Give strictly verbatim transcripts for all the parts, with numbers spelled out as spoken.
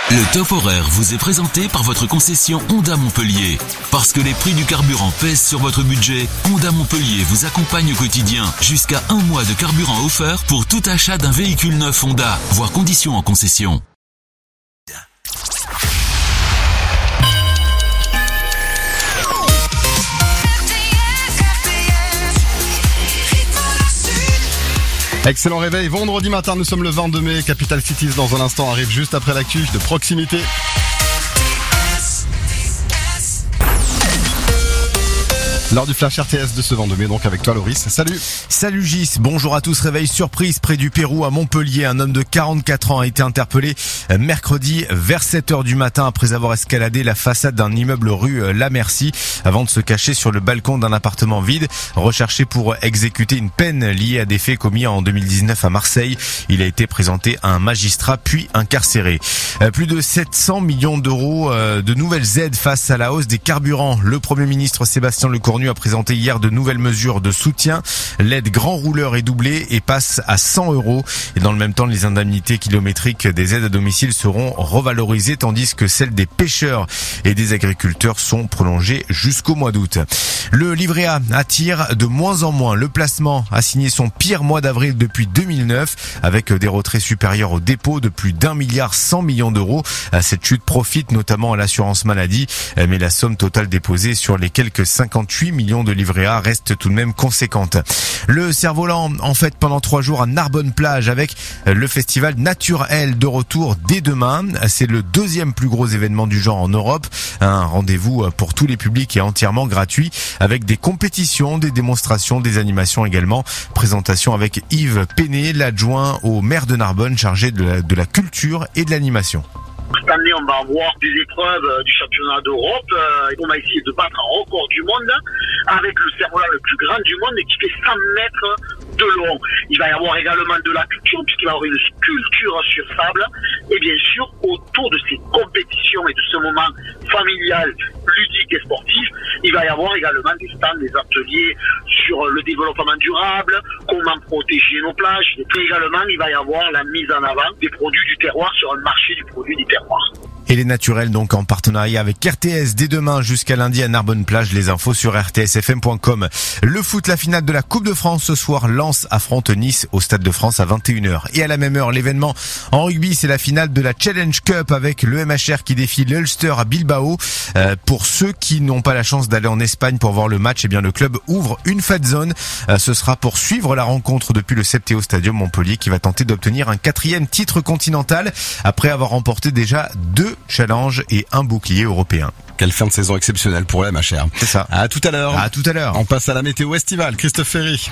Le top horaire vous est présenté par votre concession Honda Montpellier. Parce que les prix du carburant pèsent sur votre budget, Honda Montpellier vous accompagne au quotidien. Jusqu'à un mois de carburant offert pour tout achat d'un véhicule neuf Honda. Voir conditions en concession. Excellent réveil, vendredi matin, nous sommes le vingt-deux mai, Capital Cities dans un instant arrive juste après l'actu de proximité. Lors du flash R T S de ce vingt-deux mai, donc avec toi Loris, salut. Salut Gis, bonjour à tous, réveil surprise près du Pérou à Montpellier, un homme de quarante-quatre ans a été interpellé mercredi vers sept heures du matin après avoir escaladé la façade d'un immeuble rue La Merci avant de se cacher sur le balcon d'un appartement vide, recherché pour exécuter une peine liée à des faits commis en deux mille dix-neuf à Marseille. Il a été présenté à un magistrat puis incarcéré. Plus de sept cents millions d'euros de nouvelles aides face à la hausse des carburants. Le Premier ministre Sébastien Lecornu a présenté hier de nouvelles mesures de soutien. L'aide grand rouleur est doublée et passe à cent euros. Et dans le même temps, les indemnités kilométriques des aides à domicile seront revalorisées, tandis que celles des pêcheurs et des agriculteurs sont prolongées jusqu'au mois d'août. Le livret A attire de moins en moins. Le placement a signé son pire mois d'avril depuis deux mille neuf, avec des retraits supérieurs au dépôt de plus d'un milliard cent millions d'euros. Cette chute profite notamment à l'assurance maladie, mais la somme totale déposée sur les quelques cinquante-huit millions de livrets A reste tout de même conséquente. Le cerf-volant en fête pendant trois jours à Narbonne-Plage avec le festival Naturel de retour dès demain. C'est le deuxième plus gros événement du genre en Europe. Un rendez-vous pour tous les publics et entièrement gratuit avec des compétitions, des démonstrations, des animations également. Présentation avec Yves Péné, l'adjoint au maire de Narbonne chargé de la, de la culture et de l'animation. Cette année, on va avoir des épreuves du championnat d'Europe. Euh, on va essayer de battre un record du monde avec le cerf-volant le plus grand du monde et qui fait cent mètres de long. Il va y avoir également de la culture puisqu'il va y avoir une sculpture sur sable. Et bien sûr, autour de ces compétitions et de ce moment familial, ludique et sportif, il va y avoir également des stands, des ateliers sur le développement durable, comment protéger nos plages. Et puis également, il va y avoir la mise en avant des produits du terroir sur un marché du produit du terroir. Et les naturels donc en partenariat avec R T S dès demain jusqu'à lundi à Narbonne-Plage. Les infos sur r t s f m point com. Le foot, la finale de la Coupe de France ce soir. Lens affronte Nice au Stade de France à vingt et une heures. Et à la même heure, l'événement en rugby, c'est la finale de la Challenge Cup avec le M H R qui défie l'Ulster à Bilbao. Euh, pour ceux qui n'ont pas la chance d'aller en Espagne pour voir le match, eh bien le club ouvre une fat zone. Euh, ce sera pour suivre la rencontre depuis le Septéo Stadium Montpellier qui va tenter d'obtenir un quatrième titre continental après avoir remporté déjà deux challenges et un bouclier européen. Quelle fin de saison exceptionnelle pour la M H R. C'est ça. À tout à l'heure. À tout à l'heure. On passe à la météo estivale. Christophe Ferry.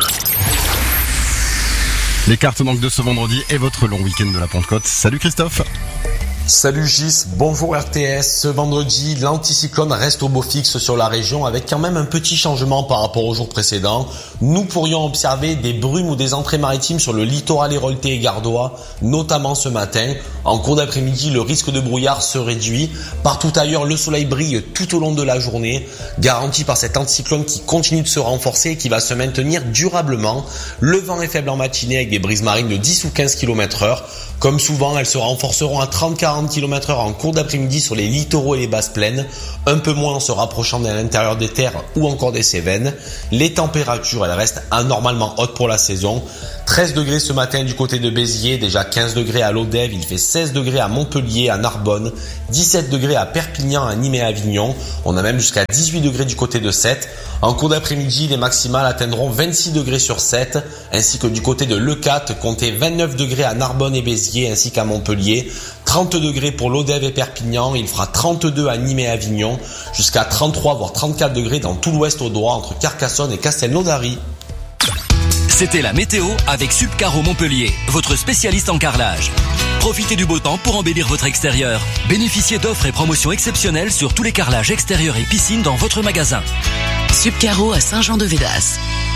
Les cartes donc de ce vendredi et votre long week-end de la Pentecôte. Salut Christophe. Salut Gis, bonjour R T S. Ce vendredi, l'anticyclone reste au beau fixe sur la région avec quand même un petit changement par rapport aux jours précédents. Nous pourrions observer des brumes ou des entrées maritimes sur le littoral héroltais et gardois, notamment ce matin. En cours d'après-midi, le risque de brouillard se réduit. Partout ailleurs, le soleil brille tout au long de la journée, garanti par cet anticyclone qui continue de se renforcer et qui va se maintenir durablement. Le vent est faible en matinée avec des brises marines de dix ou quinze kilomètres heure. Comme souvent, elles se renforceront à trente à quarante kilomètres heure en cours d'après-midi sur les littoraux et les basses plaines, un peu moins en se rapprochant de l'intérieur des terres ou encore des Cévennes. Les températures, elles restent anormalement hautes pour la saison. treize degrés ce matin du côté de Béziers, déjà quinze degrés à Lodève, il fait seize degrés à Montpellier, à Narbonne, dix-sept degrés à Perpignan, à Nîmes et à Avignon. On a même jusqu'à dix-huit degrés du côté de Sète. En cours d'après-midi, les maximales atteindront vingt-six degrés sur Sète, ainsi que du côté de Leucate, comptez vingt-neuf degrés à Narbonne et Béziers, ainsi qu'à Montpellier, trente degrés pour Lodève et Perpignan, il fera trente-deux à Nîmes et Avignon, jusqu'à trente-trois voire trente-quatre degrés dans tout l'ouest audois entre Carcassonne et Castelnaudary. C'était la météo avec Subcaro Montpellier, votre spécialiste en carrelage. Profitez du beau temps pour embellir votre extérieur. Bénéficiez d'offres et promotions exceptionnelles sur tous les carrelages extérieurs et piscines dans votre magasin. Subcaro à Saint-Jean-de-Védas.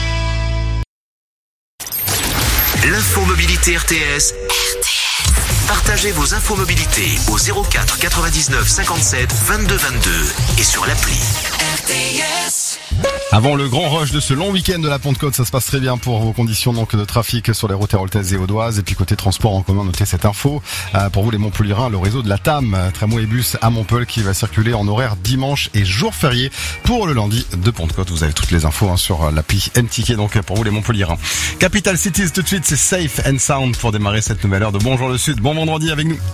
L'infomobilité R T S. R T S. Partagez vos infomobilités au zéro quatre quatre-vingt-dix-neuf cinquante-sept vingt-deux vingt-deux et sur l'appli. R T S. Avant le grand rush de ce long week-end de la Pentecôte, ça se passe très bien pour vos conditions donc de trafic sur les routes héroltaises et audoises. Et puis côté transport en commun, notez cette info. Euh, pour vous les Montpelliérains, le réseau de la T A M, tramway et bus à Montpellier qui va circuler en horaire dimanche et jour férié pour le lundi de Pentecôte. Vous avez toutes les infos hein, sur l'appli M-Ticket donc pour vous les Montpelliérains. Capital Cities tout de suite, c'est Safe and Sound pour démarrer cette nouvelle heure de Bonjour le Sud. Bon vendredi avec nous.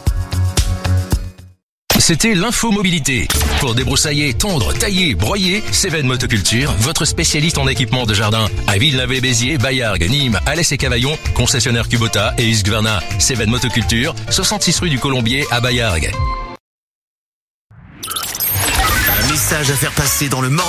C'était l'info mobilité. Pour débroussailler, tondre, tailler, broyer, Cévennes Motoculture, votre spécialiste en équipement de jardin. À Villeneuve-et-Béziers, Baillargues, Nîmes, Alès et Cavaillon, concessionnaire Kubota et Husqvarna. Cévennes Motoculture, soixante-six rue du Colombier à Baillargues. Un message à faire passer dans le